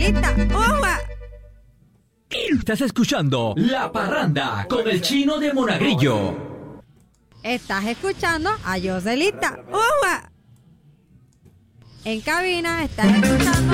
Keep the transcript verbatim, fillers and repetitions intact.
Joselita. ¡Uva! Estás escuchando La Parranda con el Chino de Monagrillo. Estás escuchando a Joselita. ¡Uva! En cabina estás escuchando